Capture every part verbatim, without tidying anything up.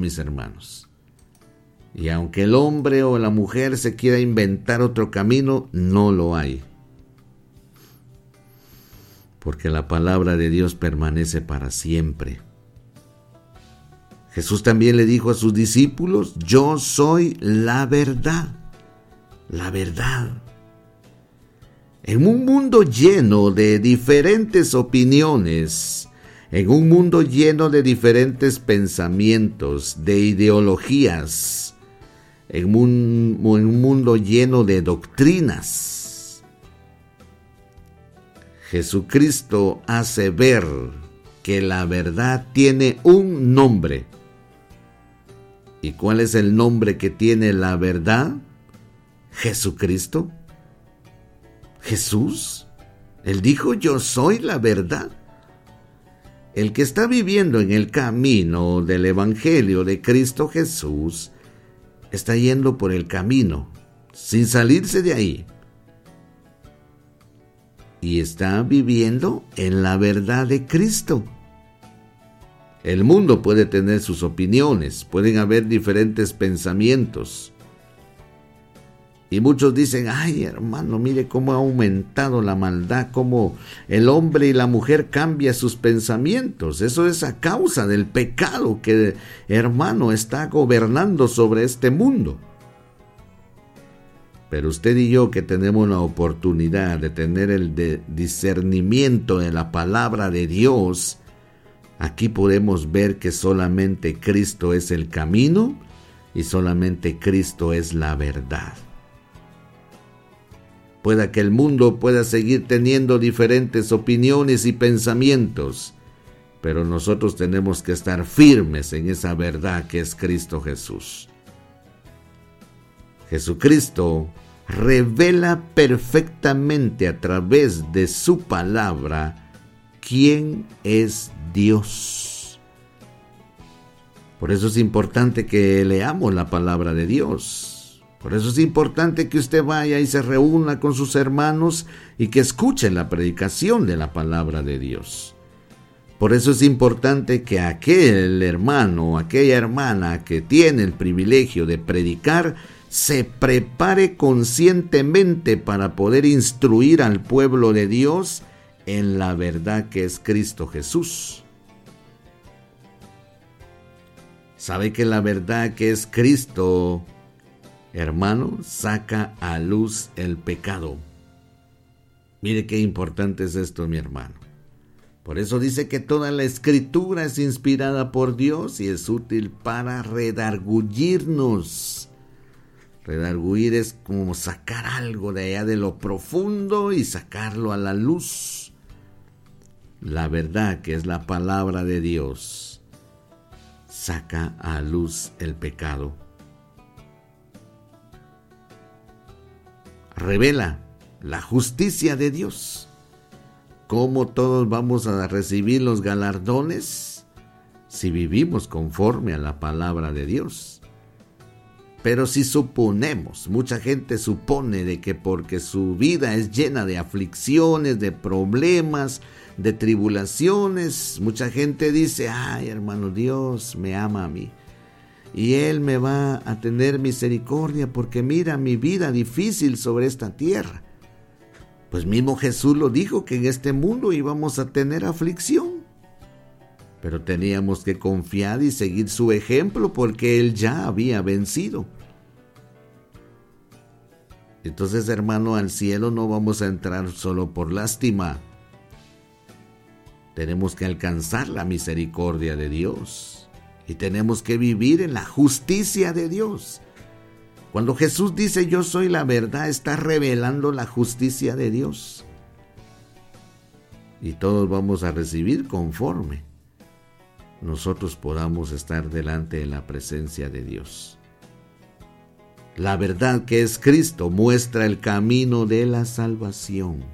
mis hermanos. Y aunque el hombre o la mujer se quiera inventar otro camino, no lo hay. Porque la palabra de Dios permanece para siempre. Jesús también le dijo a sus discípulos: yo soy la verdad, la verdad. En un mundo lleno de diferentes opiniones, en un mundo lleno de diferentes pensamientos, de ideologías, en un, en un mundo lleno de doctrinas, Jesucristo hace ver que la verdad tiene un nombre. ¿Y cuál es el nombre que tiene la verdad? Jesucristo. Jesús. Él dijo: yo soy la verdad. El que está viviendo en el camino del Evangelio de Cristo Jesús está yendo por el camino, sin salirse de ahí. Y está viviendo en la verdad de Cristo. El mundo puede tener sus opiniones, pueden haber diferentes pensamientos. Y muchos dicen: ay, hermano, mire cómo ha aumentado la maldad, cómo el hombre y la mujer cambian sus pensamientos. Eso es a causa del pecado que, hermano, está gobernando sobre este mundo. Pero usted y yo, que tenemos la oportunidad de tener el de discernimiento de la palabra de Dios, aquí podemos ver que solamente Cristo es el camino y solamente Cristo es la verdad. Pueda que el mundo pueda seguir teniendo diferentes opiniones y pensamientos, pero nosotros tenemos que estar firmes en esa verdad que es Cristo Jesús. Jesucristo revela perfectamente a través de su palabra quién es Dios. Por eso es importante que leamos la palabra de Dios. Por eso es importante que usted vaya y se reúna con sus hermanos y que escuche la predicación de la palabra de Dios. Por eso es importante que aquel hermano o aquella hermana que tiene el privilegio de predicar se prepare conscientemente para poder instruir al pueblo de Dios en la verdad que es Cristo Jesús. ¿Sabe que la verdad que es Cristo, hermano, saca a luz el pecado? Mire qué importante es esto, mi hermano. Por eso dice que toda la escritura es inspirada por Dios y es útil para redarguirnos. Redarguir es como sacar algo de allá de lo profundo y sacarlo a la luz. La verdad, que es la palabra de Dios, saca a luz el pecado. Revela la justicia de Dios. ¿Cómo todos vamos a recibir los galardones? Si vivimos conforme a la palabra de Dios. Pero si suponemos, mucha gente supone de que porque su vida es llena de aflicciones, de problemas, de tribulaciones, mucha gente dice: ay, hermano, Dios me ama a mí y Él me va a tener misericordia porque mira mi vida difícil sobre esta tierra. Pues mismo Jesús lo dijo, que en este mundo íbamos a tener aflicción. Pero teníamos que confiar y seguir su ejemplo porque Él ya había vencido. Entonces, hermano, al cielo no vamos a entrar solo por lástima. Tenemos que alcanzar la misericordia de Dios y tenemos que vivir en la justicia de Dios. Cuando Jesús dice: yo soy la verdad, está revelando la justicia de Dios. Y todos vamos a recibir conforme nosotros podamos estar delante de la presencia de Dios. La verdad, que es Cristo, muestra el camino de la salvación.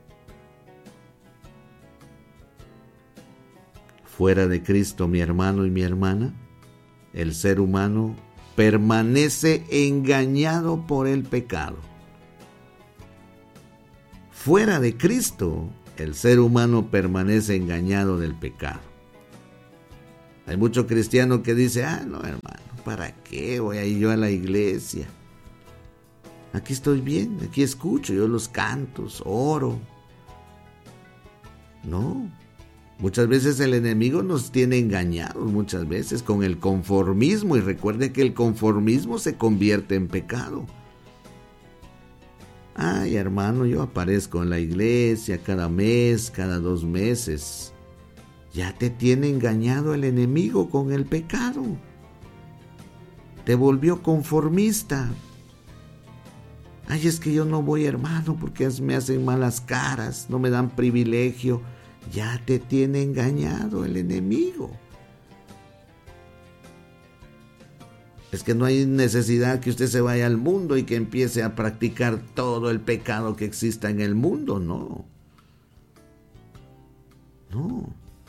Fuera de Cristo, mi hermano y mi hermana, el ser humano permanece engañado por el pecado. Fuera de Cristo, el ser humano permanece engañado del pecado. Hay mucho cristiano que dice, ah, no, hermano, ¿para qué voy a ir yo a la iglesia? Aquí estoy bien, aquí escucho yo los cantos, oro. No, muchas veces el enemigo nos tiene engañados, muchas veces con el conformismo, y recuerde que el conformismo se convierte en pecado. Ay, hermano, yo aparezco en la iglesia cada mes, cada dos meses. Ya te tiene engañado el enemigo con el pecado. Te volvió conformista. Ay, es que yo no voy, hermano, porque me hacen malas caras, no me dan privilegio. Ya te tiene engañado el enemigo. Es que no hay necesidad que usted se vaya al mundo y que empiece a practicar todo el pecado que exista en el mundo, no. No.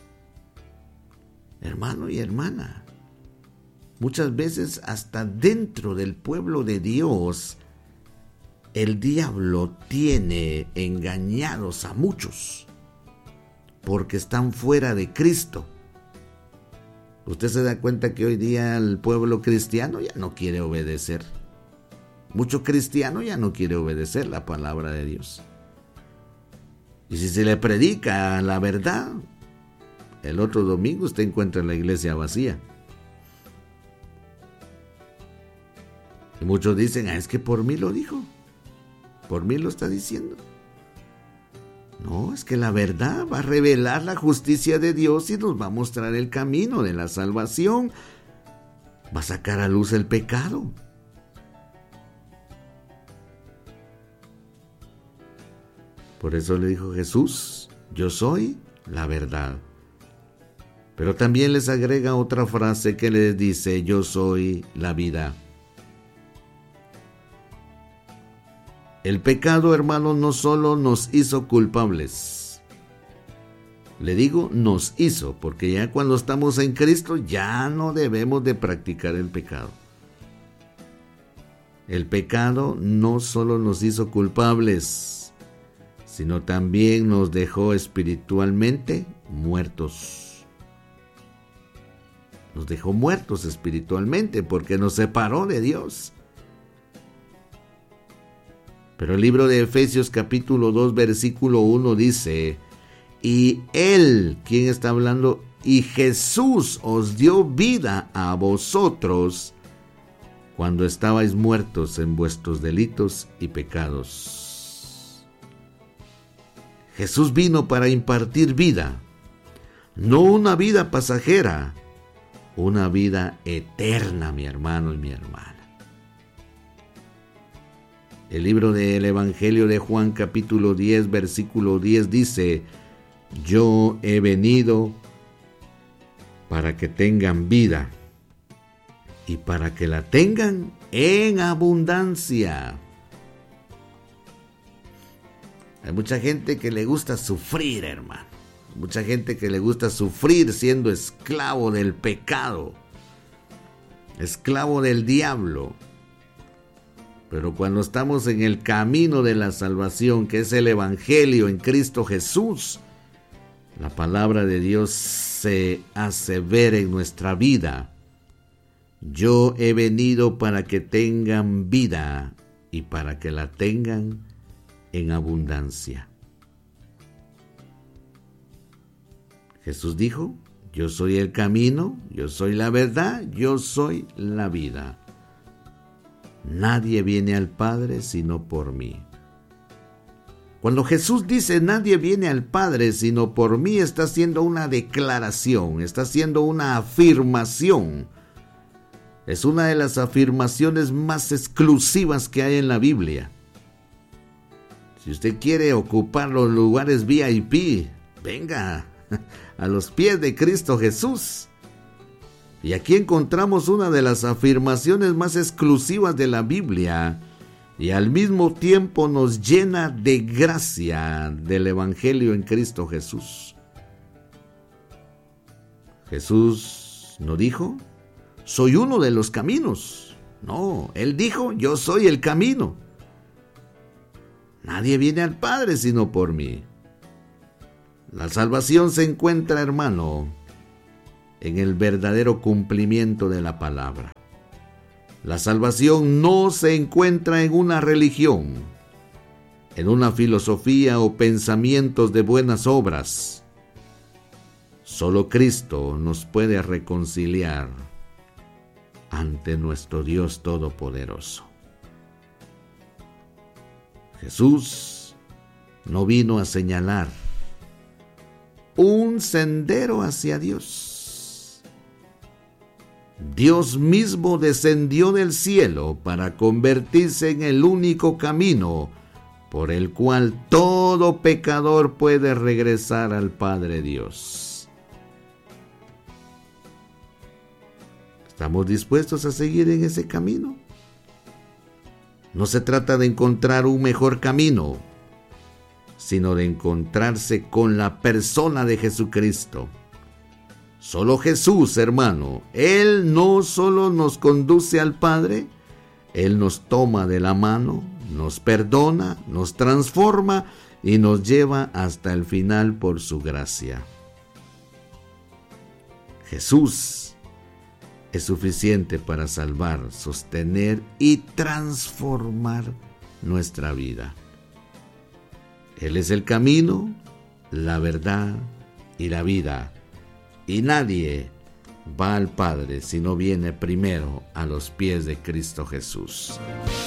Hermano y hermana, muchas veces hasta dentro del pueblo de Dios, el diablo tiene engañados a muchos porque están fuera de Cristo. Usted se da cuenta que hoy día el pueblo cristiano ya no quiere obedecer. Mucho cristiano ya no quiere obedecer la palabra de Dios. Y si se le predica la verdad, el otro domingo usted encuentra la iglesia vacía. Y muchos dicen, ah, es que por mí lo dijo. Por mí lo está diciendo. No, es que la verdad va a revelar la justicia de Dios y nos va a mostrar el camino de la salvación. Va a sacar a luz el pecado. Por eso le dijo Jesús, yo soy la verdad. Pero también les agrega otra frase que les dice, yo soy la vida. El pecado, hermano, no solo nos hizo culpables. Le digo, nos hizo, porque ya cuando estamos en Cristo ya no debemos de practicar el pecado. El pecado no solo nos hizo culpables, sino también nos dejó espiritualmente muertos. Nos dejó muertos espiritualmente porque nos separó de Dios. Pero el libro de Efesios capítulo dos versículo uno dice, y Él, ¿quién está hablando? Y Jesús os dio vida a vosotros cuando estabais muertos en vuestros delitos y pecados. Jesús vino para impartir vida, no una vida pasajera, una vida eterna, mi hermano y mi hermana. El libro del Evangelio de Juan capítulo diez versículo diez dice, yo he venido para que tengan vida y para que la tengan en abundancia. Hay mucha gente que le gusta sufrir, hermano. Mucha gente que le gusta sufrir siendo esclavo del pecado, esclavo del diablo. Pero cuando estamos en el camino de la salvación, que es el Evangelio en Cristo Jesús, la palabra de Dios se hace ver en nuestra vida. Yo he venido para que tengan vida y para que la tengan en abundancia. Jesús dijo, yo soy el camino, yo soy la verdad, yo soy la vida. Nadie viene al Padre sino por mí. Cuando Jesús dice nadie viene al Padre sino por mí, está haciendo una declaración, está haciendo una afirmación. Es una de las afirmaciones más exclusivas que hay en la Biblia. Si usted quiere ocupar los lugares V I P, venga a los pies de Cristo Jesús. Y aquí encontramos una de las afirmaciones más exclusivas de la Biblia y al mismo tiempo nos llena de gracia del Evangelio en Cristo Jesús. Jesús no dijo, soy uno de los caminos. No, Él dijo, yo soy el camino. Nadie viene al Padre sino por mí. La salvación se encuentra, hermano, en el verdadero cumplimiento de la palabra. La salvación no se encuentra en una religión, en una filosofía o pensamientos de buenas obras. Solo Cristo nos puede reconciliar ante nuestro Dios Todopoderoso. Jesús no vino a señalar un sendero hacia Dios. Dios mismo descendió del cielo para convertirse en el único camino por el cual todo pecador puede regresar al Padre Dios. ¿Estamos dispuestos a seguir en ese camino? No se trata de encontrar un mejor camino, sino de encontrarse con la persona de Jesucristo. Solo Jesús, hermano, Él no solo nos conduce al Padre, Él nos toma de la mano, nos perdona, nos transforma y nos lleva hasta el final por su gracia. Jesús es suficiente para salvar, sostener y transformar nuestra vida. Él es el camino, la verdad y la vida. Y nadie va al Padre si no viene primero a los pies de Cristo Jesús.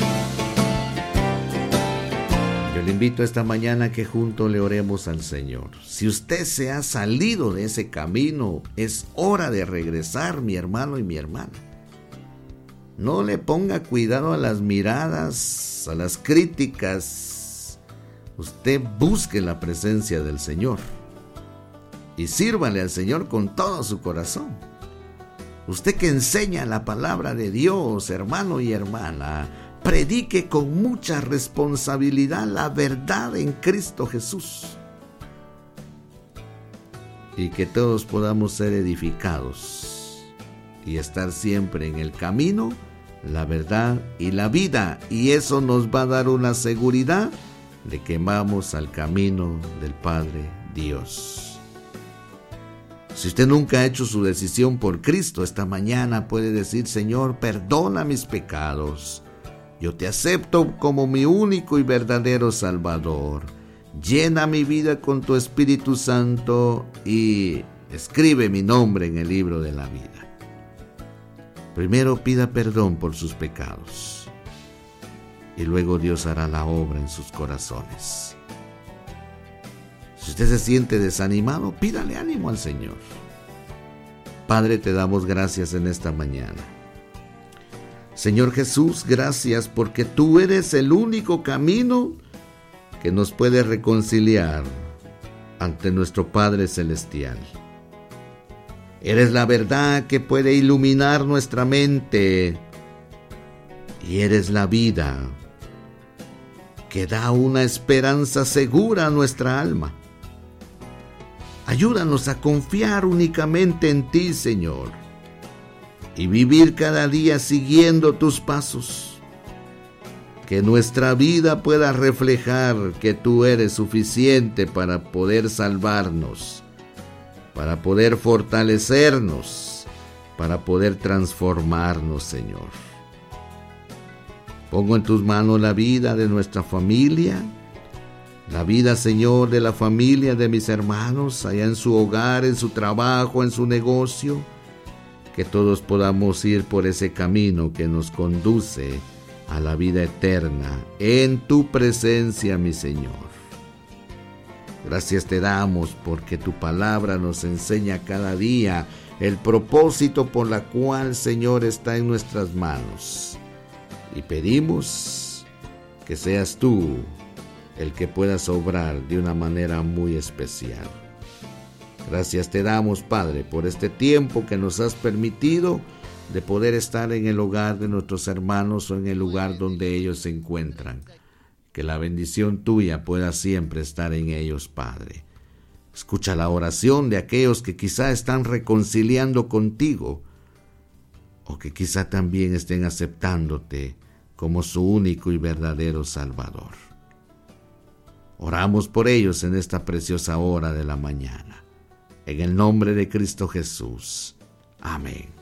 Yo le invito esta mañana a que juntos le oremos al Señor. Si usted se ha salido de ese camino, es hora de regresar, mi hermano y mi hermana. No le ponga cuidado a las miradas, a las críticas. Usted busque la presencia del Señor y sírvale al Señor con todo su corazón. Usted que enseña la palabra de Dios, hermano y hermana, predique con mucha responsabilidad la verdad en Cristo Jesús. Y que todos podamos ser edificados y estar siempre en el camino, la verdad y la vida. Y eso nos va a dar una seguridad de que vamos al camino del Padre Dios. Si usted nunca ha hecho su decisión por Cristo, esta mañana puede decir: Señor, perdona mis pecados. Yo te acepto como mi único y verdadero Salvador. Llena mi vida con tu Espíritu Santo y escribe mi nombre en el libro de la vida. Primero pida perdón por sus pecados y luego Dios hará la obra en sus corazones. Si usted se siente desanimado, pídale ánimo al Señor. Padre, te damos gracias en esta mañana. Señor Jesús, gracias porque tú eres el único camino que nos puede reconciliar ante nuestro Padre Celestial. Eres la verdad que puede iluminar nuestra mente y eres la vida que da una esperanza segura a nuestra alma. Ayúdanos a confiar únicamente en ti, Señor, y vivir cada día siguiendo tus pasos. Que nuestra vida pueda reflejar que tú eres suficiente para poder salvarnos, para poder fortalecernos, para poder transformarnos, Señor. Pongo en tus manos la vida de nuestra familia, la vida, Señor, de la familia de mis hermanos, allá en su hogar, en su trabajo, en su negocio. Que todos podamos ir por ese camino que nos conduce a la vida eterna, en tu presencia, mi Señor. Gracias te damos porque tu palabra nos enseña cada día el propósito por la cual, Señor, está en nuestras manos. Y pedimos que seas tú el que puedas obrar de una manera muy especial. Gracias te damos, Padre, por este tiempo que nos has permitido de poder estar en el hogar de nuestros hermanos o en el lugar donde ellos se encuentran. Que la bendición tuya pueda siempre estar en ellos, Padre. Escucha la oración de aquellos que quizá están reconciliando contigo o que quizá también estén aceptándote como su único y verdadero Salvador. Oramos por ellos en esta preciosa hora de la mañana. En el nombre de Cristo Jesús. Amén.